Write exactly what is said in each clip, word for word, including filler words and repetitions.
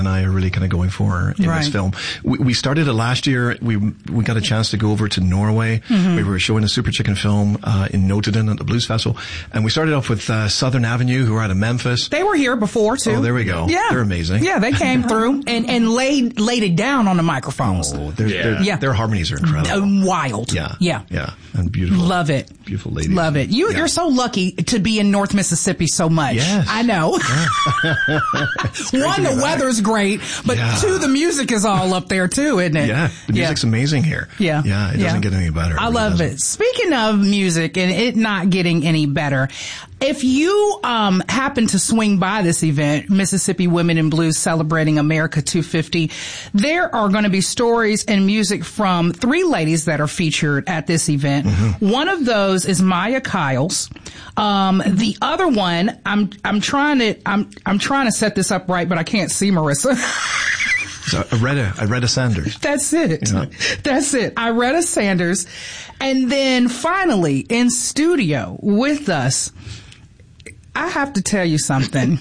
and I are really kind of going for in right. this film. We, we started it last year. We we got a chance to go over to Norway. Mm-hmm. We were showing a Super Chicken film uh, in Notodden at the Blues Festival, and we started off with uh, Southern Avenue, who are out of Memphis. They were here before too. Oh, there we go. Yeah, they're amazing. Yeah, they came through and and laid laid it down on the microphones. Oh, they're, yeah. They're, yeah. their harmonies are incredible. Uh, wild. Yeah, yeah, yeah, and beautiful. Love it. Beautiful ladies. Love it. You yeah. you're so lucky to be in North Mississippi so much. Yes. I know. Yeah. One, the weather's great, but yeah. two, the music is all up there too, isn't it? Yeah, the music's yeah. amazing here. Yeah. Yeah, it yeah. doesn't get any better. I it love really it. Speaking of music and it not getting any better, if you um happen to swing by this event, Mississippi Women in Blues Celebrating America two fifty, there are going to be stories and music from three ladies that are featured at this event. Mm-hmm. One of those is Maya Kyles. Um, the other one, I'm I'm trying to I'm I'm trying to set this up right, but I can't see Marissa. So Iretta, Iretta Sanders. That's it. Yeah. That's it. Iretta Sanders. And then finally in studio with us, I have to tell you something.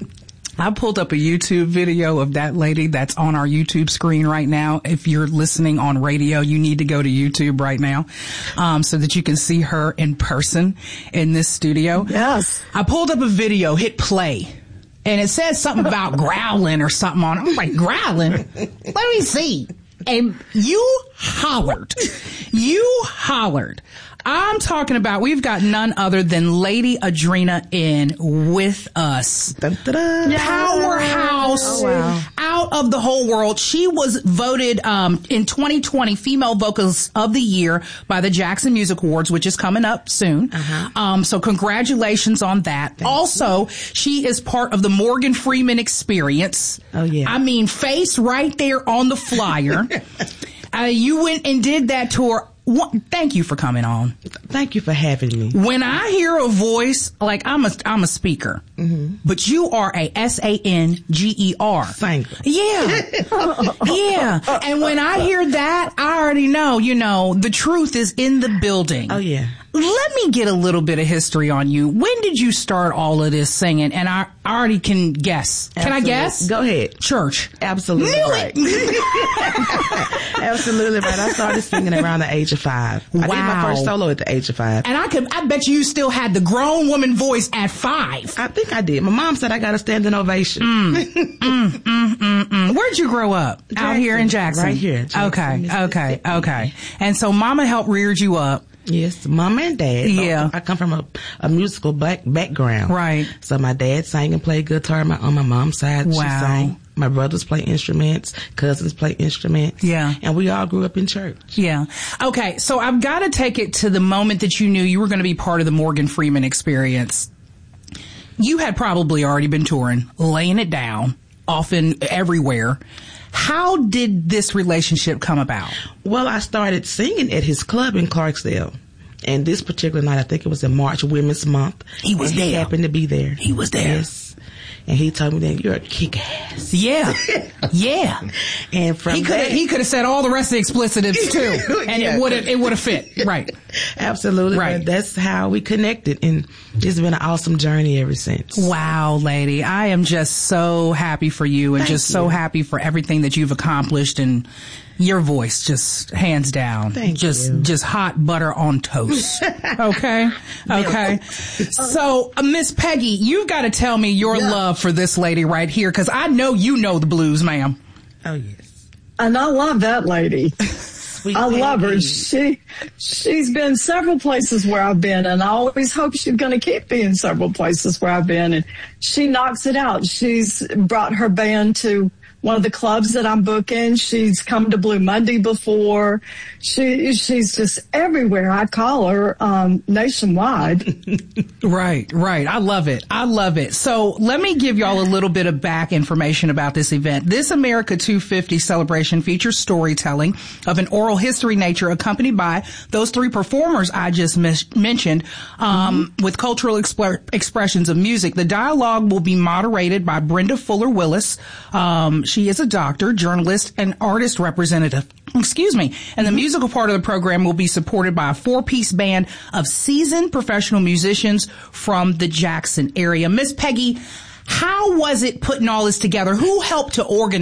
I pulled up a YouTube video of that lady that's on our YouTube screen right now. If you're listening on radio, you need to go to YouTube right now, um, so that you can see her in person in this studio. Yes. I pulled up a video, hit play, and it says something about growling or something on it. I'm like, growling? Let me see. And you hollered. You hollered. I'm talking about, we've got none other than Lady Adrena in with us. Dun, dun, dun. Powerhouse. Oh, wow. Out of the whole world. She was voted um in twenty twenty Female Vocalist of the Year by the Jackson Music Awards, which is coming up soon. Uh-huh. Um, so congratulations on that. Thank also, you. She is part of the Morgan Freeman Experience. Oh, yeah. I mean, face right there on the flyer. uh, you went and did that tour. What, thank you for coming on. Thank you for having me. When I hear a voice, like I'm a, I'm a speaker, mm-hmm. but you are a S A N G E R. Singer. Yeah. Yeah. And when I hear that, I already know, you know, the truth is in the building. Oh, yeah. Let me get a little bit of history on you. When did you start all of this singing? And I already can guess. Can Absolutely. I guess? Go ahead. Church. Absolutely Knew right. it. Absolutely right. I started singing around the age of five. Wow. I did my first solo at the age of five. And I could, I bet you still had the grown woman voice at five. I think I did. My mom said I got a standing ovation. Mm, mm, mm, mm, mm. Where'd you grow up? Jackson. Out here in Jackson? Right here. Jackson, okay, okay, okay. And so mama helped reared you up. Yes, mom and dad. Yeah. I come from a, a musical black background. Right. So my dad sang and played guitar. My, on my mom's side, wow. she sang. My brothers play instruments. Cousins play instruments. Yeah. And we all grew up in church. Yeah. Okay, so I've got to take it to the moment that you knew you were going to be part of the Morgan Freeman Experience. You had probably already been touring, laying it down, often everywhere. How did this relationship come about? Well, I started singing at his club in Clarksdale. And this particular night, I think it was in March, Women's Month. He was and there. He happened to be there. He was there. Yes. And he told me that you're a kick-ass. Yeah. Yeah. And from he could have, he could have said all the rest of the explicitives too. And yeah. it would have, it would have fit. Right. Absolutely. Right. But that's how we connected. And it's been an awesome journey ever since. Wow, lady. I am just so happy for you and Thank just you. so happy for everything that you've accomplished, and your voice just hands down. Thank just, you. just hot butter on toast. Okay. Okay. So, uh, Miss Peggy, you've got to tell me your Yeah. love for this lady right here, because I know you know the blues, ma'am. Oh, yes. And I love that lady. Sweet I love her. Peggy. She, she's been several places where I've been, and I always hope she's going to keep being several places where I've been. And she knocks it out. She's brought her band to one of the clubs that I'm booking. She's come to Blue Monday before. She, she's just everywhere. I call her, um, nationwide. Right, right. I love it. I love it. So let me give y'all a little bit of back information about this event. This America two fifty celebration features storytelling of an oral history nature accompanied by those three performers I just mis- mentioned, um, mm-hmm. with cultural exp- expressions of music. The dialogue will be moderated by Brenda Fuller Willis. Um, she is a doctor, journalist, and artist representative. Excuse me. And the musical part of the program will be supported by a four-piece band of seasoned professional musicians from the Jackson area. Miss Peggy, how was it putting all this together? Who helped to organize